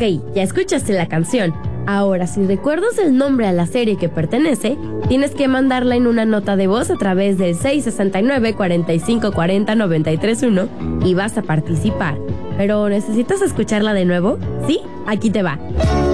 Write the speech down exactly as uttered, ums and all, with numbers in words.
Ok, ya escuchaste la canción. Ahora, si recuerdas el nombre a la serie que pertenece, tienes que mandarla en una nota de voz a través del seis sesenta y nueve, cuarenta y cinco cuarenta, noventa y tres uno y vas a participar. ¿Pero necesitas escucharla de nuevo? ¿Sí? Aquí te va.